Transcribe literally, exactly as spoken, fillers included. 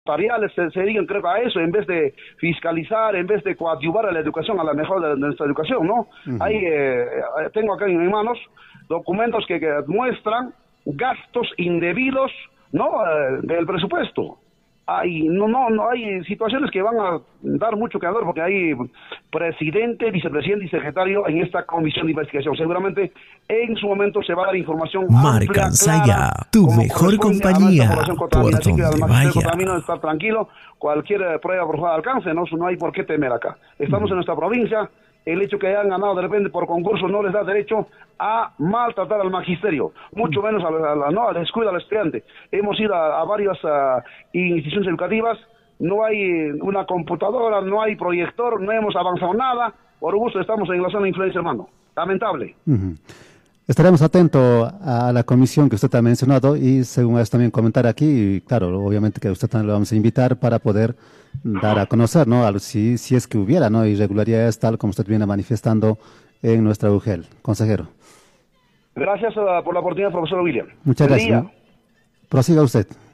notariales se, se dedican, creo, a eso, en vez de fiscalizar, en vez de coadyuvar a la educación, a la mejora de, de nuestra educación, ¿no? Uh-huh. Hay, eh, tengo acá en mis manos documentos que, que muestran gastos indebidos, ¿no? Eh, del presupuesto. Hay, no, no, no hay situaciones que van a dar mucho que hablar porque hay presidente, vicepresidente y secretario en esta comisión de investigación. Seguramente en su momento se va a dar información Marca Ansaya, tu mejor compañía por Así que al donde Contamino estar tranquilo, cualquier eh, prueba por favor alcance, ¿no? No hay por qué temer acá. Estamos mm. en nuestra provincia. El hecho que hayan ganado de repente por concurso no les da derecho a maltratar al magisterio, mucho menos a la, a la, no, a la escuela, al estudiante. Hemos ido a, a varias uh, instituciones educativas, no hay una computadora, no hay proyector, no hemos avanzado nada, por gusto estamos en la zona de influencia, hermano. Lamentable. Uh-huh. Estaremos atentos a la comisión que usted ha mencionado y según eso también comentar aquí, y claro, obviamente que usted también lo vamos a invitar para poder dar a conocer, ¿no? Si, si es que hubiera, ¿no? Irregularidades tal como usted viene manifestando en nuestra U G E L. Consejero. Gracias uh, por la oportunidad, profesor William. Muchas gracias. ¿No? Prosiga usted.